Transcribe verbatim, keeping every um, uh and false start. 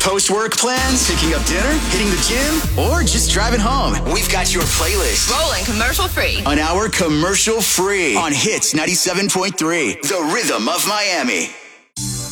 post-work plans, picking up dinner, hitting the gym, or just driving home, we've got your playlist. Rolling commercial free. An hour commercial free on Hits ninety-seven point three, the rhythm of Miami.